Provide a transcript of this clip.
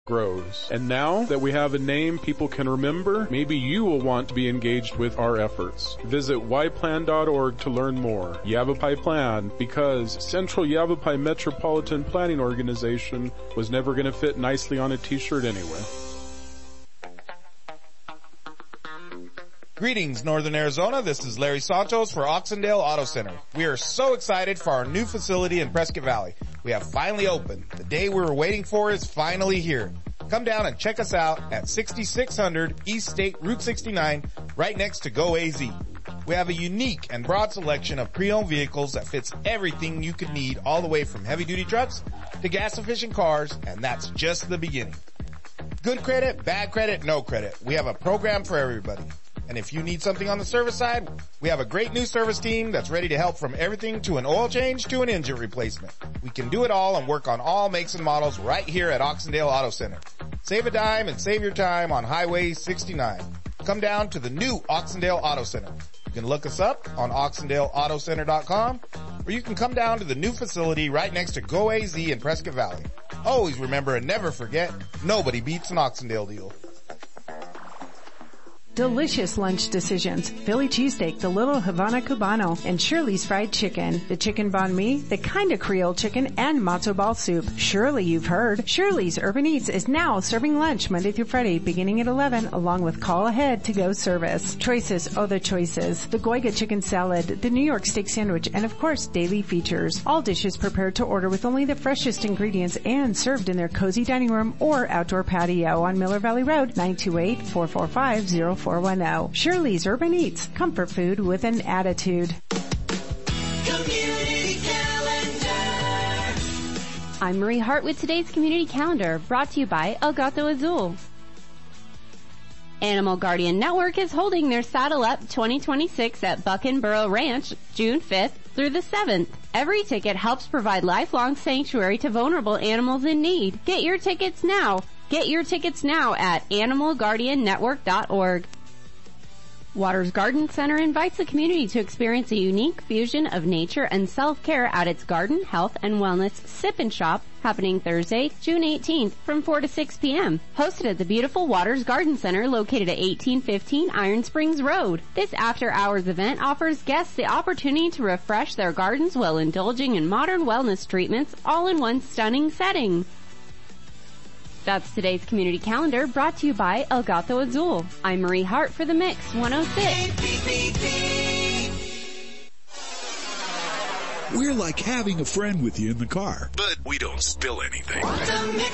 grows. And now that we have a name people can remember, maybe you will want to be engaged with our efforts. Visit yplan.org to learn more. Yavapai Plan, because Central Yavapai Metropolitan Planning Organization was never going to fit nicely on a t-shirt anyway. Greetings, Northern Arizona. This is Larry Santos for Oxendale Auto Center. We are so excited for our new facility in Prescott Valley. We have finally opened. The day we were waiting for is finally here. Come down and check us out at 6600 East State Route 69, right next to Go AZ. We have a unique and broad selection of pre-owned vehicles that fits everything you could need, all the way from heavy-duty trucks to gas-efficient cars, and that's just the beginning. Good credit, bad credit, no credit. We have a program for everybody. And if you need something on the service side, we have a great new service team that's ready to help from everything to an oil change to an engine replacement. We can do it all and work on all makes and models right here at Oxendale Auto Center. Save a dime and save your time on Highway 69. Come down to the new Oxendale Auto Center. You can look us up on oxendaleautocenter.com, or you can come down to the new facility right next to Go AZ in Prescott Valley. Always remember and never forget, nobody beats an Oxendale deal. Delicious lunch decisions. Philly cheesesteak, the Little Havana Cubano, and Shirley's Fried Chicken. The chicken banh mi, the kind of Creole chicken, and matzo ball soup. Surely you've heard. Shirley's Urban Eats is now serving lunch Monday through Friday beginning at 11 along with call ahead to go service. Choices, oh the choices. The Goiga chicken salad, the New York steak sandwich, and of course daily features. All dishes prepared to order with only the freshest ingredients and served in their cozy dining room or outdoor patio on Miller Valley Road, 928-445-0410. Shirley's Urban Eats, comfort food with an attitude. Community Calendar. I'm Marie Hart with today's Community Calendar, brought to you by El Gato Azul. Animal Guardian Network is holding their Saddle Up 2026 at Buck and Burrow Ranch, June 5th through the 7th. Every ticket helps provide lifelong sanctuary to vulnerable animals in need. Get your tickets now. Get your tickets now at animalguardiannetwork.org. Waters Garden Center invites the community to experience a unique fusion of nature and self-care at its Garden, Health, and Wellness Sip and Shop happening Thursday, June 18th from 4 to 6 p.m. Hosted at the beautiful Waters Garden Center located at 1815 Iron Springs Road. This after-hours event offers guests the opportunity to refresh their gardens while indulging in modern wellness treatments all in one stunning setting. That's today's Community Calendar, brought to you by El Gato Azul. I'm Marie Hart for The Mix 106. We're like having a friend with you in the car, but we don't spill anything.